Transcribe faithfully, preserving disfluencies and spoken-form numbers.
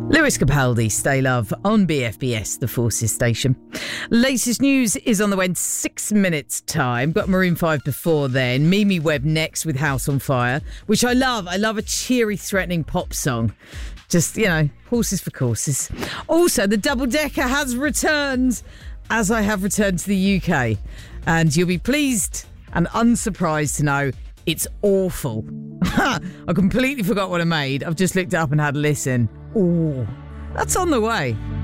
Lewis Capaldi, Stay Love on B F B S, the Forces station. Latest news is on the way in six minutes' time. Got Maroon five before then. Mimi Webb next with House on Fire, which I love. I love a cheery, threatening pop song. Just, you know, horses for courses. Also, the double decker has returned, as I have returned to the U K. And you'll be pleased and unsurprised to know it's awful. I completely forgot what I made. I've just looked it up and had a listen. Ooh, that's on the way.